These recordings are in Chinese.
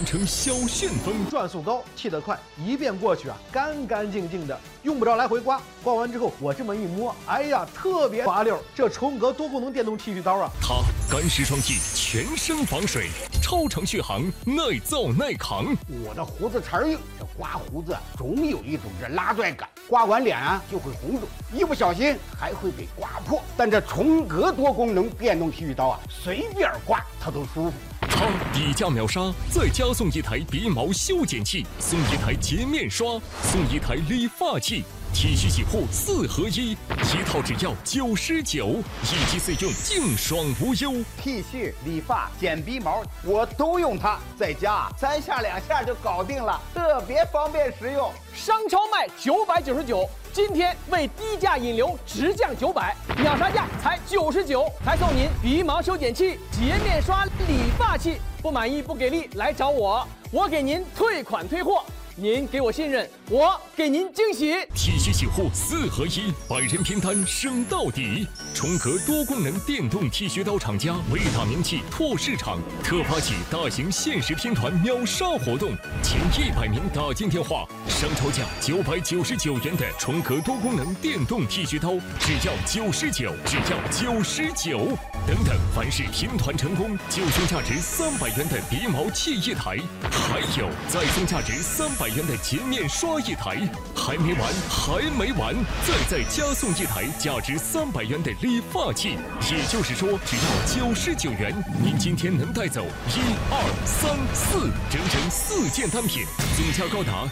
完成小旋风， 转速高，气得快，一遍过去啊，干干净净的，用不着来回刮。刮完之后，我这么一摸，哎呀，特别滑溜。这重格多功能电动剃须刀啊， 它干湿双击，全身防水，超长续航，耐造耐扛。 我的胡子茬硬，这刮胡子总有一种这拉拽感，刮完脸啊就会红肿，一不小心还会给刮破。但这重格多功能电动剃须刀啊，随便刮它都舒服。 它底价秒杀，再加送一台鼻毛修剪器，送一台洁面刷，送一台理发器。剃须洗护4合1，一套只要99，一机四用，净爽无忧。 剃须、理发、剪鼻毛，我都用它，在家3下2下就搞定了，特别方便实用。 商超卖999，今天为低价引流直降900，秒杀价才99，还送您鼻毛修剪器、洁面刷、理发器。不满意不给力来找我，我给您退款退货。您给我信任，我给您惊喜。 剃须洗护4合1，百人拼单省到底。重格多功能电动剃须刀厂家为打名气拓市场，特发起大型限时拼团秒杀活动，前100名打进电话，商超价999元的重格多功能电动剃须刀，只要99，只要99。等等，凡是拼团成功，就送价值300元的鼻毛器1台，还有再送价值300元的洁面刷1台，还没完，还没完，再加送1台价值300元的理发器。也就是说，只要99元，您今天能带走1、2、3、4，整整4件单品，总价高达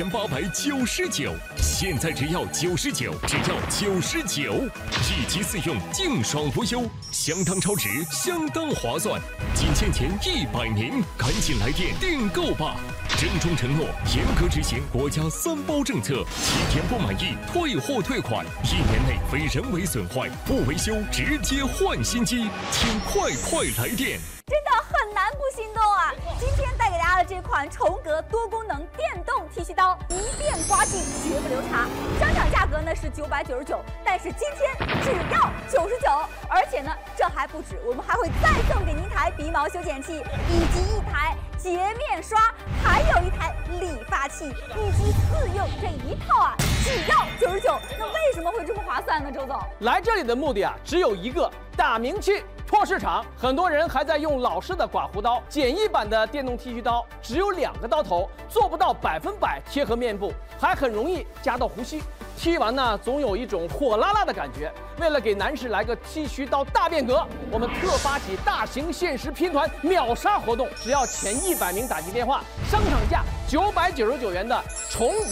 1899。现在只要99，只要99，一机4用，净爽无忧，相当超值，相当划算。仅限前100名，赶紧来电订购吧！郑重承诺，严格执行国家3包政策，7天不满意退货退款，1年内非人为损坏不维修直接换新机，请快来电！ 真的很难不心动啊！今天带给大家的这款重格多功能电动剃须刀，一遍刮净绝不留茬。商场价格呢是999，但是今天只要99，而且呢这还不止，我们还会再送给您一台鼻毛修剪器，以及1台洁面刷，还有1台理发器，一机4用，这一套啊只要99。那为什么会这么划算呢？周总， 来这里的目的啊只有一个，打名气。拓市场，很多人还在用老式的刮胡刀，简易版的电动剃须刀只有2个刀头，做不到100%贴合面部，还很容易夹到胡须。剃完呢，总有一种火辣辣的感觉。为了给男士来个剃须刀大变革，我们特发起大型限时拼团秒杀活动，只要前100名打进电话，商场价999元的重格